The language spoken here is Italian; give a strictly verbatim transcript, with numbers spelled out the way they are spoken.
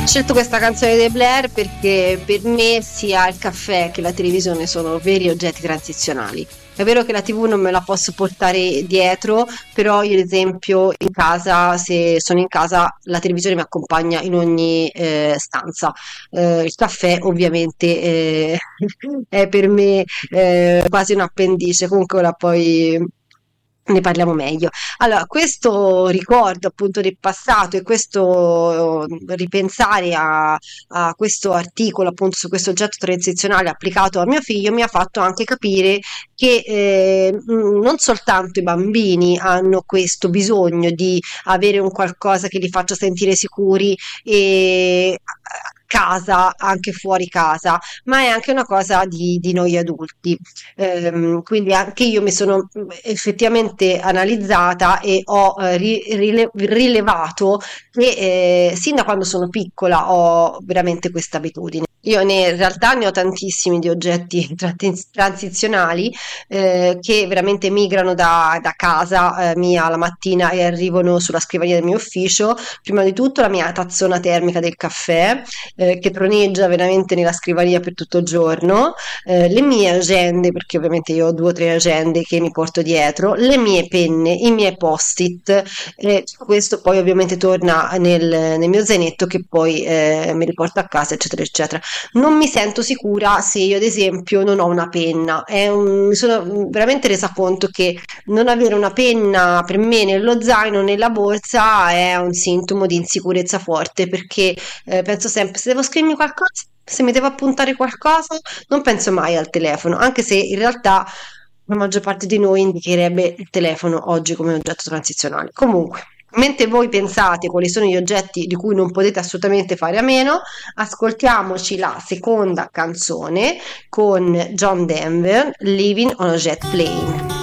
Scelto questa canzone dei Blair perché per me sia il caffè che la televisione sono veri oggetti transizionali. È vero che la tivù non me la posso portare dietro, però io ad esempio in casa, se sono in casa, la televisione mi accompagna in ogni eh, stanza. Eh, il caffè ovviamente eh, è per me eh, quasi un appendice, comunque ora poi ne parliamo meglio. Allora, questo ricordo appunto del passato e questo eh, ripensare a, a questo articolo appunto su questo oggetto transizionale applicato a mio figlio mi ha fatto anche capire che eh, mh, non soltanto i bambini hanno questo bisogno di avere un qualcosa che li faccia sentire sicuri e a casa, anche fuori casa, ma è anche una cosa di, di noi adulti. Ehm, quindi anche io mi sono mh, effettivamente analizzata e ho eh, ri- rile- rilevato che eh, sin da quando sono piccola ho veramente questa abitudine. Io ne, in realtà ne ho tantissimi di oggetti transi- transizionali eh, che veramente migrano da, da casa eh, mia la mattina e arrivano sulla scrivania del mio ufficio. Prima di tutto la mia tazzona termica del caffè eh, che troneggia veramente nella scrivania per tutto il giorno, eh, le mie agende, perché ovviamente io ho due o tre agende che mi porto dietro, le mie penne, i miei post-it, e questo poi ovviamente torna nel, nel mio zainetto che poi eh, mi riporto a casa, eccetera, eccetera. Non mi sento sicura se io, ad esempio, non ho una penna. È un- mi sono veramente resa conto che non avere una penna per me nello zaino, nella borsa, è un sintomo di insicurezza forte perché eh, penso sempre se devo scrivermi qualcosa, se mi devo appuntare qualcosa, non penso mai al telefono, anche se in realtà la maggior parte di noi indicherebbe il telefono oggi come oggetto transizionale. Comunque, mentre voi pensate quali sono gli oggetti di cui non potete assolutamente fare a meno, ascoltiamoci la seconda canzone con John Denver, Living on a Jet Plane.